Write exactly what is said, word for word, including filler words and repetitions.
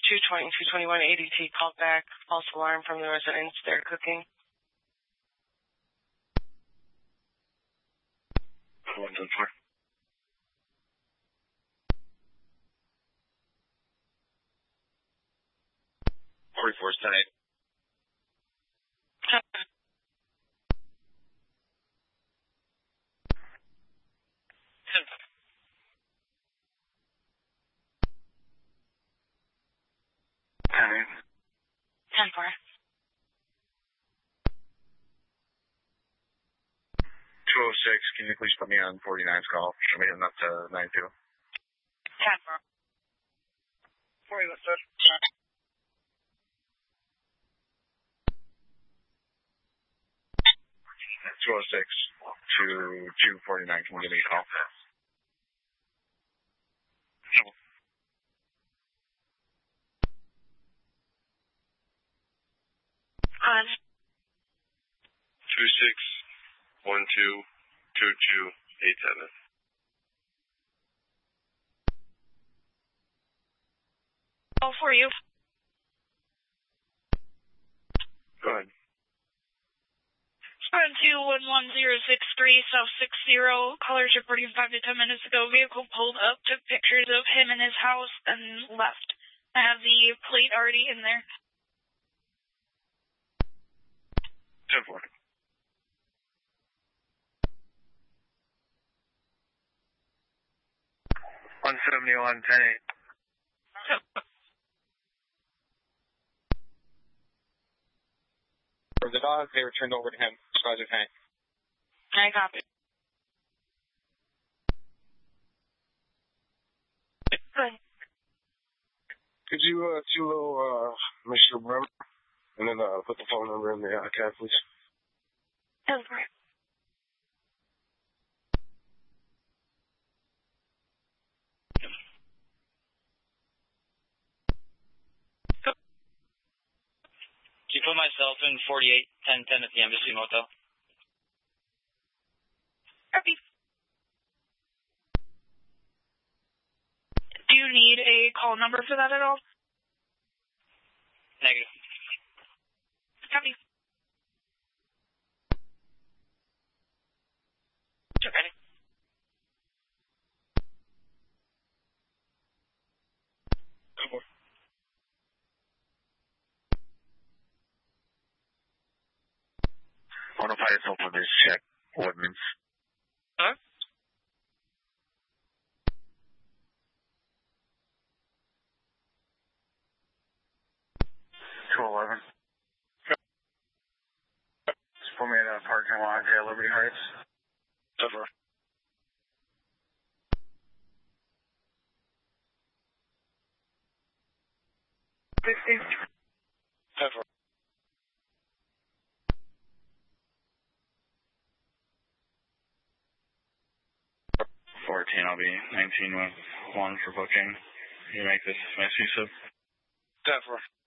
two twenty, two twenty-one A D T called back. False alarm from the residents. They're cooking. one ten four. forty-four is ten eight. ten eight. ten four. two oh six, can you please put me on forty-nine's call? Should we heading up to nine two? ten four. forty, that's it. two oh six to two forty-nine, can you give me a call? On. two six one two two two eight seven. Oh, for you. Go ahead. seven two one one zero six three, South six zero. Callers reporting five to ten minutes ago. Vehicle pulled up, took pictures of him in his house, and left. I have the plate already in there. ten four. one seventy-one, ten eight. For the dogs, they were turned over to him. Roger, thanks. I copy. Good. Could you, uh, do a little, uh, Mister Bremer, and then, uh, put the phone number in the, uh, cab, please? ten four. Can you put myself in forty-eight ten ten at the Embassy Motel? Copy. Do you need a call number for that at all? Negative. Copy. Okay. Quantify yourself on this check, Woodman's. Huh? two eleven. Just put me in a parking lot here at Liberty Heights. Over. fifteen. Over. fourteen, I'll be nineteen with one for booking. You make this my C S I P. ten four.